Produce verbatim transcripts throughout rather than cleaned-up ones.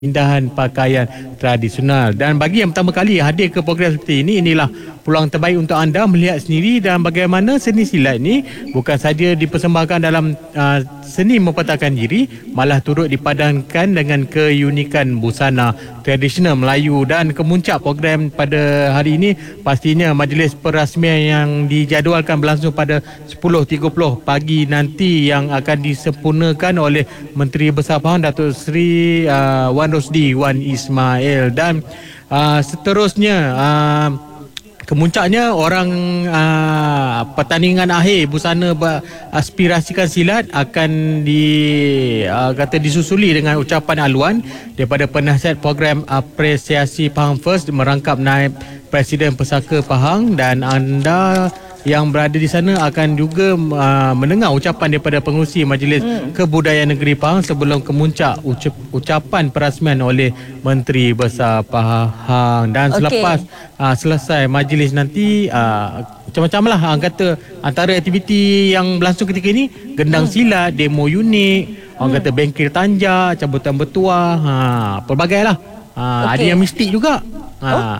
Indahan pakaian tradisional. Dan bagi yang pertama kali hadir ke program seperti ini, inilah peluang terbaik untuk anda melihat sendiri dan bagaimana seni silat ini bukan saja dipersembahkan dalam uh, seni mempertahankan diri, malah turut dipadankan dengan keunikan busana tradisional Melayu. Dan kemuncak program pada hari ini pastinya majlis perasmian yang dijadualkan berlangsung pada sepuluh tiga puluh pagi nanti, yang akan disempurnakan oleh Menteri Besar Pahang Datuk Seri uh, Wan Rosdi Wan Ismail. Dan uh, seterusnya uh, kemuncaknya orang uh, pertandingan akhir busana beraspirasikan silat akan di uh, kata disusuli dengan ucapan haluan daripada penasihat program apresiasi Pahang First merangkap naib Presiden Pesaka Pahang. Dan anda yang berada di sana akan juga uh, mendengar ucapan daripada pengerusi Majlis hmm. Kebudayaan Negeri Pahang sebelum kemuncak ucap, ucapan perasmian oleh Menteri Besar Pahang. Dan okay. selepas uh, selesai majlis nanti uh, macam-macam lah orang kata, antara aktiviti yang berlangsung ketika ini gendang hmm. silat, demo unik, orang hmm. kata bengkel tanjak, cabutan bertuah, ha, pelbagai lah. Ha, okay. Ada yang mistik juga. Ha. Oh?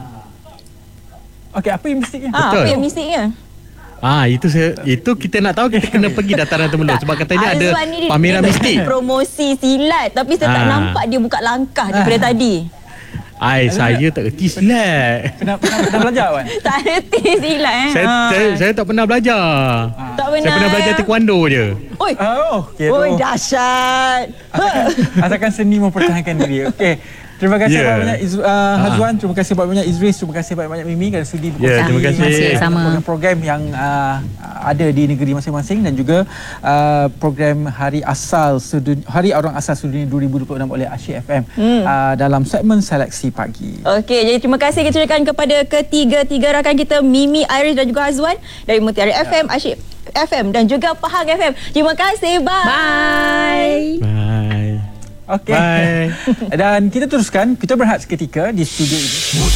Okey, apa yang mistiknya? Ha, apa yang mistiknya? Ah, itu saya, itu kita nak tahu, kita kena pergi dataran Temelung sebab katanya ada pameran mistik. Promosi silat tapi saya ah. tak nampak dia buka langkah daripada ah. tadi. Ai, saya tak reti silat. Pernah, pernah, pernah belajar kan? Tak reti silat eh. Saya, ah. saya, saya tak pernah belajar. Ah. Tak pernah. Saya pernah belajar taekwondo je. Oi. Oh, okay, Oi, dahsyat. Asalkan, asalkan seni mempertahankan diri. Okey. Terima kasih yeah. banyak Iz- uh, Hazwan, terima kasih banyak Izris, terima kasih banyak Mimi kerana sudi berkongsi yeah, terima kasih sama program yang uh, ada di negeri masing-masing, dan juga uh, program Hari Asal Sedunia, Hari Orang Asal Sedunia dua ribu dua puluh enam oleh Asyik F M hmm. uh, dalam segmen seleksi pagi. Okey, jadi terima kasih kita ucapkan kepada ketiga-tiga rakan kita, Mimi, Iris dan juga Hazwan dari Mutiara yeah. F M, Asyik F M dan juga Pahang F M. Terima kasih. Bye. Bye. Bye. Okey. Bye. Dan kita teruskan, kita berehat seketika di studio ini.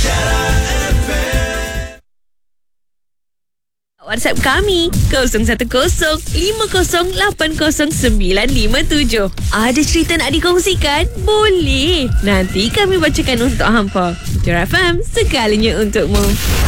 WhatsApp kami kosong satu kosong lima kosong lapan kosong sembilan lima tujuh. Ada cerita nak dikongsikan? Boleh. Nanti kami bacakan untuk hampa. Mutiara F M, segalanya untukmu.